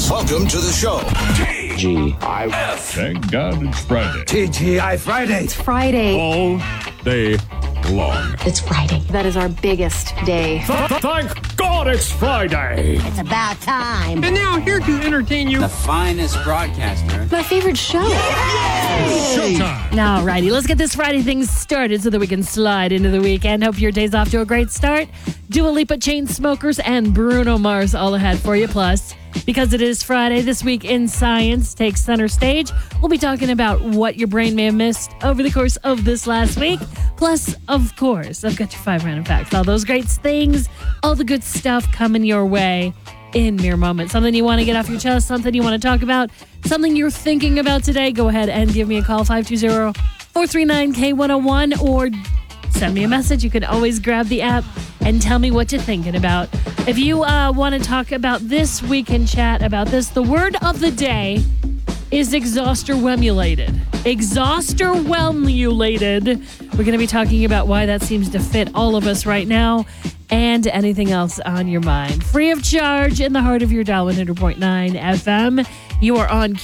Welcome to the show. TGIF. Thank God it's Friday. TGI Friday. It's Friday. All day long. It's Friday. That is our biggest day. Thank God it's Friday. It's about time. And now, here to entertain you, the finest broadcaster. My favorite show. Showtime. All righty, let's get this Friday thing started so that we can slide into the weekend. Hope your day's off to a great start. Dua Lipa, Chainsmokers, and Bruno Mars all ahead for you. Plus, because it is Friday, This Week in Science takes center stage. We'll be talking about what your brain may have missed over the course of this last week. Plus, of course, I've got your 5 random facts. All those great things, all the good stuff coming your way in mere moments. Something you want to get off your chest, something you want to talk about, something you're thinking about today. Go ahead and give me a call, 520-439-K101, or send me a message. You can always grab the app and tell me what you're thinking about. If you want to talk about this, we can chat about this. The word of the day is exhausterwemulated. Exhausterwemulated. We're going to be talking about why that seems to fit all of us right now and anything else on your mind. Free of charge in the heart of your dial, 100.9 FM. You are on